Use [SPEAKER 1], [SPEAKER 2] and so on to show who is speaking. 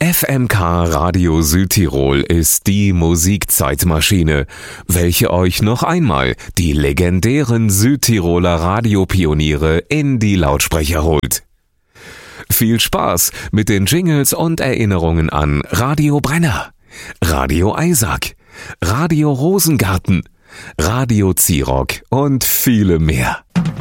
[SPEAKER 1] FMK Radio Südtirol ist die Musikzeitmaschine, welche euch noch einmal die legendären Südtiroler Radiopioniere in die Lautsprecher holt. Viel Spaß mit den Jingles und Erinnerungen an Radio Brenner, Radio Eisack, Radio Rosengarten, Radio Zirock und viele mehr.